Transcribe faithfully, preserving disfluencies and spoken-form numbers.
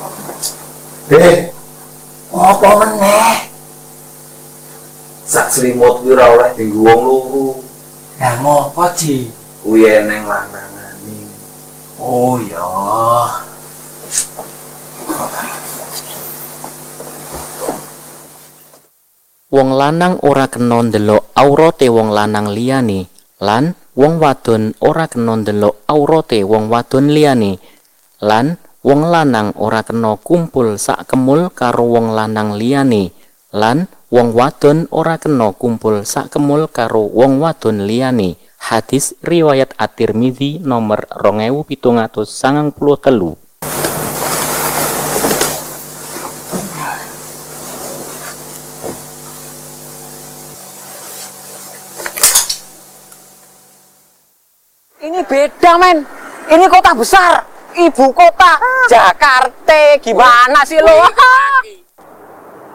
Deh, apa meneh? Sak selimut kuwi ora oleh dienggo wong loro. Lah ngopo, Ji? Kuwi eneng lanangane. Oh ya. Wong lanang ora kena ndelok aurate wong lanang liyane, lan wong wadon ora kena ndelok aurate wong wadon liyane, lan wong lanang ora kena kumpul sak kemul karo wong lanang liyane, lan wong wadon ora kena kumpul sak kemul karo wong wadon liyane. Hadis riwayat At-Tirmidzi nomor rong ewu pitung atus sangang puluh telu. Ini beda, men. Ini kota besar, ibu kota Jakarta. Gimana sih lo?